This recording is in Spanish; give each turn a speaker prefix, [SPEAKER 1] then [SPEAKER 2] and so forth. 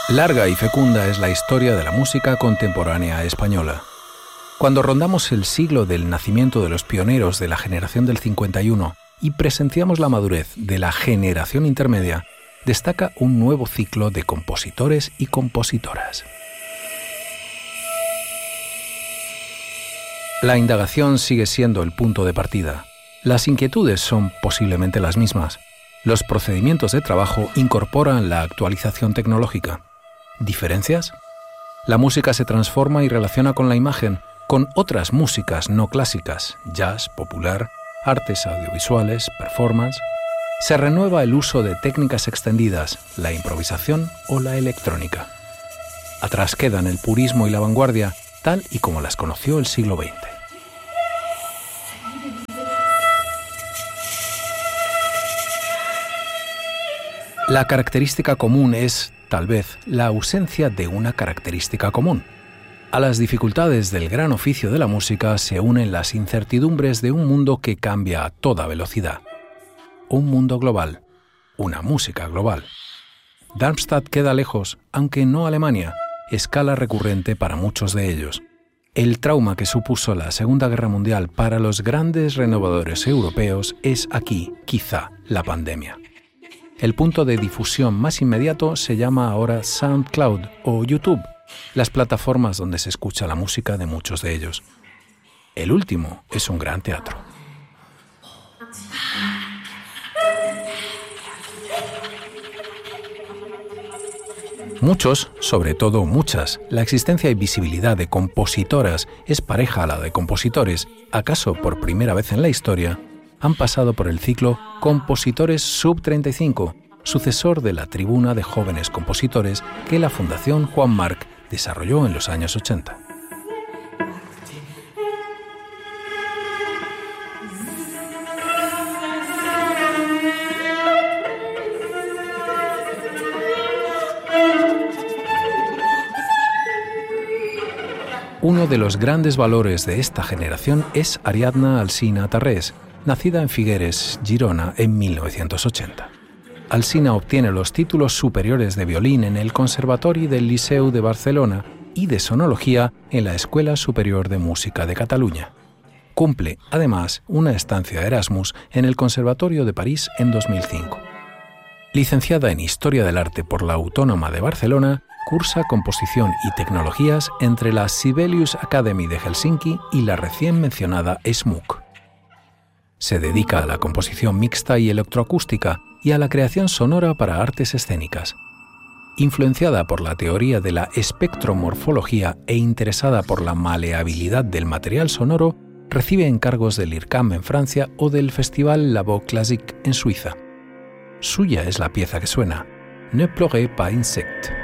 [SPEAKER 1] Larga y fecunda es la historia de la música contemporánea española. Cuando rondamos el siglo del nacimiento de los pioneros de la generación del 51 y presenciamos la madurez de la generación intermedia, destaca un nuevo ciclo de compositores y compositoras. La indagación sigue siendo el punto de partida. Las inquietudes son posiblemente las mismas. Los procedimientos de trabajo incorporan la actualización tecnológica. ¿Diferencias? La música se transforma y relaciona con la imagen, con otras músicas no clásicas, jazz, popular, artes audiovisuales, performance. Se renueva el uso de técnicas extendidas, la improvisación o la electrónica. Atrás quedan el purismo y la vanguardia, tal y como las conoció el siglo XX. La característica común es, tal vez, la ausencia de una característica común. A las dificultades del gran oficio de la música se unen las incertidumbres de un mundo que cambia a toda velocidad. Un mundo global, una música global. Darmstadt queda lejos, aunque no Alemania, escala recurrente para muchos de ellos. El trauma que supuso la Segunda Guerra Mundial para los grandes renovadores europeos es aquí, quizá, la pandemia. El punto de difusión más inmediato se llama ahora SoundCloud o YouTube, las plataformas donde se escucha la música de muchos de ellos. El último es un gran teatro. Muchos, sobre todo muchas, la existencia y visibilidad de compositoras es pareja a la de compositores, acaso por primera vez en la historia, han pasado por el ciclo Compositores Sub-35, sucesor de la Tribuna de Jóvenes Compositores que la Fundación Juan March desarrolló en los años 80. Uno de los grandes valores de esta generación es Ariadna Alsina Tarrés, nacida en Figueres, Girona, en 1980. Alsina obtiene los títulos superiores de violín en el Conservatori del Liceu de Barcelona y de sonología en la Escuela Superior de Música de Cataluña. Cumple, además, una estancia Erasmus en el Conservatorio de París en 2005. Licenciada en Historia del Arte por la Autónoma de Barcelona, cursa composición y tecnologías entre la Sibelius Academy de Helsinki y la recién mencionada SMUC. Se dedica a la composición mixta y electroacústica y a la creación sonora para artes escénicas. Influenciada por la teoría de la espectromorfología e interesada por la maleabilidad del material sonoro, recibe encargos del IRCAM en Francia o del Festival La Voix Classique en Suiza. Suya es la pieza que suena, Ne pleurez pas insectes.